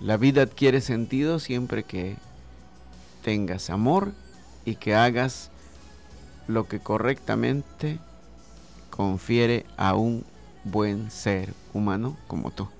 La vida adquiere sentido siempre que tengas amor y que hagas lo que correctamente confiere a un buen ser humano como tú.